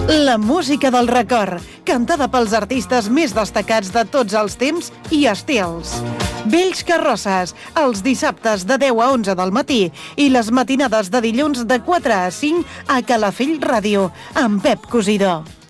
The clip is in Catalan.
La música del record, cantada pels artistes més destacats de tots els temps i estils. Vells Carrosses, els dissabtes de 10 a 11 del matí i les matinades de dilluns de 4 a 5 a Calafell Ràdio, amb Pep Cosidó.